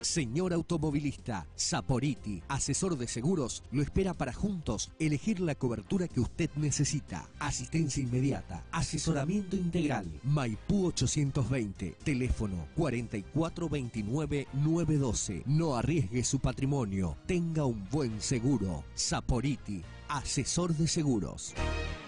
Señor automovilista, Saporiti, asesor de seguros, lo espera para juntos elegir la cobertura que usted necesita. Asistencia inmediata, asesoramiento integral. Maipú 820, teléfono 4429-912. No arriesgue su patrimonio, tenga un buen seguro. Saporiti, asesor de seguros.